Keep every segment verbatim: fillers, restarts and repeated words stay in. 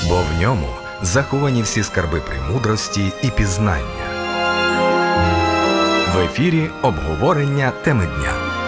бо в ньому заховані всі скарби премудрості і пізнання. В ефірі обговорення теми дня.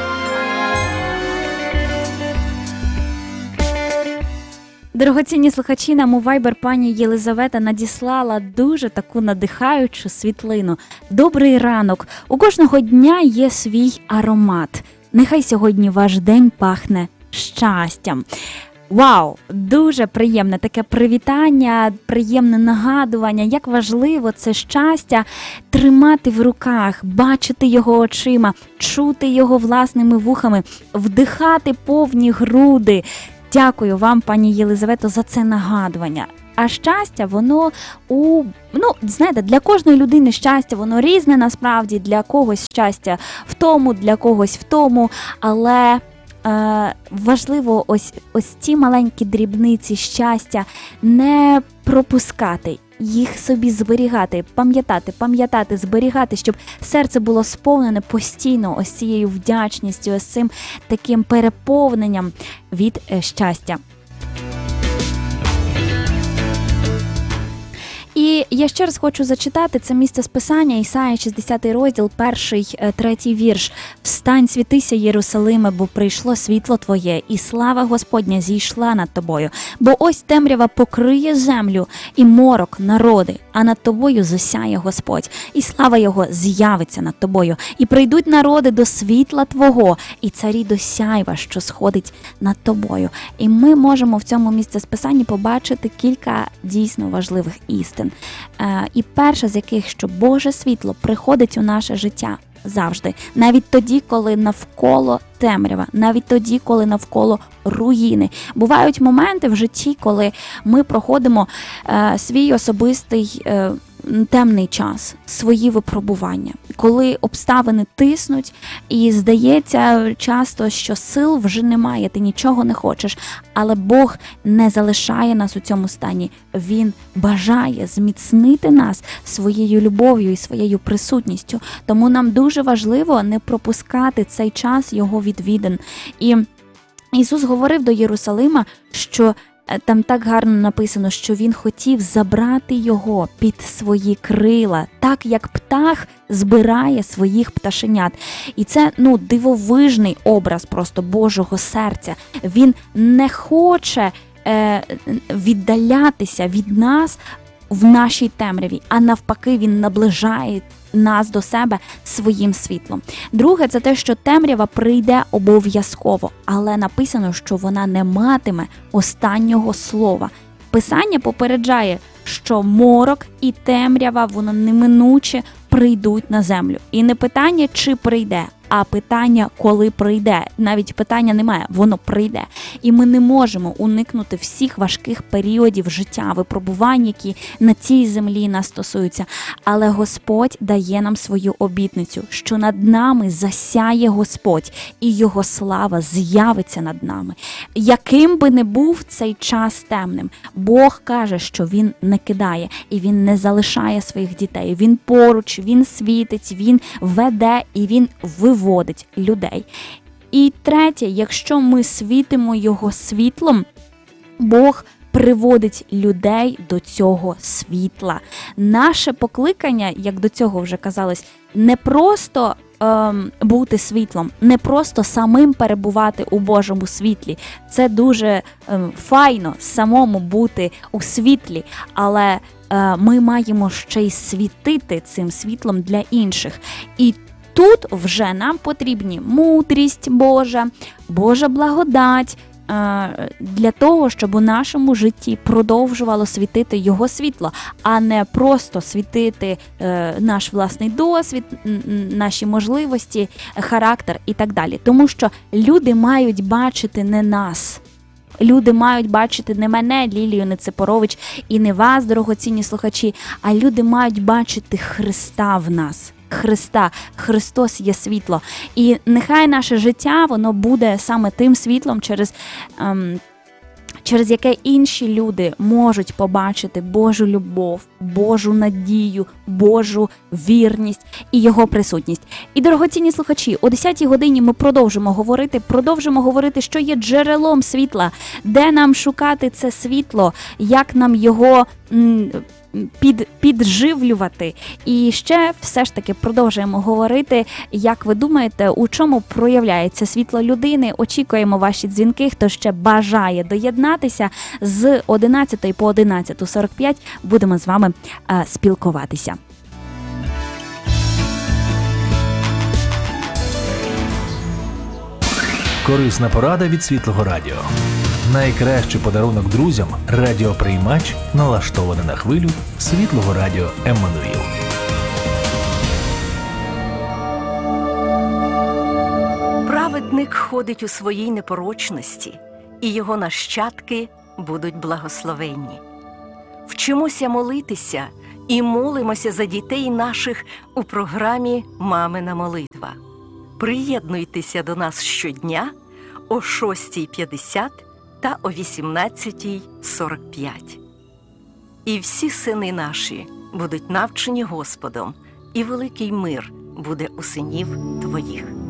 Дорогоцінні слухачі, нам у Viber пані Єлизавета надіслала дуже таку надихаючу світлину. Добрий ранок! У кожного дня є свій аромат. Нехай сьогодні ваш день пахне щастям. Вау! Дуже приємне таке привітання, приємне нагадування, як важливо це щастя тримати в руках, бачити його очима, чути його власними вухами, вдихати повні груди. Дякую вам, пані Єлизавето, за це нагадування. А щастя, воно у, ну, знаєте, для кожної людини щастя, воно різне насправді, для когось щастя в тому, для когось в тому, але е, важливо ось, ось ці маленькі дрібниці щастя не пропускати, їх собі зберігати, пам'ятати, пам'ятати, зберігати, щоб серце було сповнене постійно ось цією вдячністю, ось цим таким переповненням від щастя. І я ще раз хочу зачитати це місце з Писання, Ісая, шістдесятий розділ, перший, третій вірш. «Встань, світися, Єрусалиме, бо прийшло світло твоє, і слава Господня зійшла над тобою. Бо ось темрява покриє землю, і морок народи, а над тобою засяє Господь, і слава його з'явиться над тобою. І прийдуть народи до світла твого, і царі до сяйва, що сходить над тобою». І ми можемо в цьому місці з Писання побачити кілька дійсно важливих істин. І перша з яких, що Боже світло приходить у наше життя завжди. Навіть тоді, коли навколо темрява, навіть тоді, коли навколо руїни. Бувають моменти в житті, коли ми проходимо е, свій особистий е, темний час, свої випробування, коли обставини тиснуть і здається часто, що сил вже немає, ти нічого не хочеш, але Бог не залишає нас у цьому стані. Він бажає зміцнити нас своєю любов'ю і своєю присутністю. Тому нам дуже важливо не пропускати цей час Його відвідин. І Ісус говорив до Єрусалима, що там так гарно написано, що Він хотів забрати його під свої крила, так як птах збирає своїх пташенят. І це, ну, дивовижний образ просто Божого серця. Він не хоче е, віддалятися від нас в нашій темряві, а навпаки, Він наближає нас до себе своїм світлом. Друге, це те, що темрява прийде обов'язково, але написано, що вона не матиме останнього слова. Писання попереджає, що морок і темрява, воно неминуче прийдуть на землю. І не питання, чи прийде, а питання, коли прийде. Навіть питання немає, воно прийде. І ми не можемо уникнути всіх важких періодів життя, випробувань, які на цій землі нас стосуються. Але Господь дає нам свою обітницю, що над нами засяє Господь, і Його слава з'явиться над нами. Яким би не був цей час темним, Бог каже, що Він не кидає, і Він не залишає своїх дітей. Він поруч, Він світить, Він веде, і Він виводить людей. І третє, якщо ми світимо Його світлом, Бог приводить людей до цього світла. Наше покликання, як до цього вже казалось, не просто ем, бути світлом, не просто самим перебувати у Божому світлі. Це дуже ем, файно самому бути у світлі, але е, ми маємо ще й світити цим світлом для інших. І тут вже нам потрібні мудрість Божа, Божа благодать, для того, щоб у нашому житті продовжувало світити Його світло, а не просто світити наш власний досвід, наші можливості, характер і так далі. Тому що люди мають бачити не нас. Люди мають бачити не мене, Лілію Нецепорович, і не вас, дорогоцінні слухачі, а люди мають бачити Христа в нас. Христа. Христос є світло. І нехай наше життя, воно буде саме тим світлом, через, ем, через яке інші люди можуть побачити Божу любов, Божу надію, Божу вірність і Його присутність. І, дорогоцінні слухачі, о десятій годині ми продовжимо говорити, продовжимо говорити, що є джерелом світла, де нам шукати це світло, як нам його м, під, підживлювати. І ще все ж таки продовжуємо говорити, як ви думаєте, у чому проявляється світло людини. Очікуємо ваші дзвінки, хто ще бажає доєднатися. З одинадцятої по одинадцяту сорок п'ять будемо з вами а, спілкуватися. Корисна порада від Світлого Радіо. Найкращий подарунок друзям – радіоприймач, налаштований на хвилю Світлого Радіо Еммануїл. Праведник ходить у своїй непорочності, і його нащадки будуть благословенні. Вчимося молитися і молимося за дітей наших у програмі «Мамина молитва». Приєднуйтеся до нас щодня о шостій п'ятдесят та о вісімнадцятій сорок п'ять. І всі сини наші будуть навчені Господом, і великий мир буде у синів твоїх.